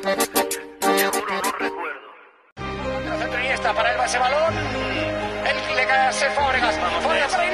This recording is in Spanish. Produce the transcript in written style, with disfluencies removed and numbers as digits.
Seguro no recuerdo. El centro Iniesta para el ese balón. El que le cae a Fábregas. Fábregas para